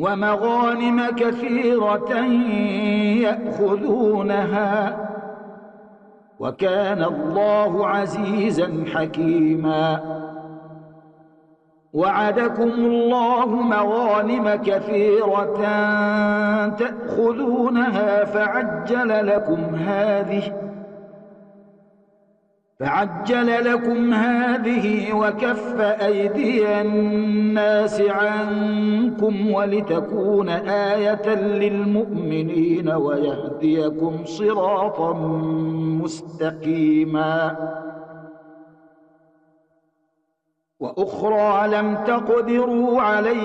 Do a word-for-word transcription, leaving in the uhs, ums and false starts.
ومغانم كثيرة يأخذونها وكان الله عزيزا حكيما. وعدكم الله مغانم كثيرة تأخذونها فعجل لكم هذه فعجل لكم هذه وكف أيدي الناس عنكم ولتكون آية للمؤمنين ويهديكم صراطا مستقيما. وأخرى لم تقدروا عليها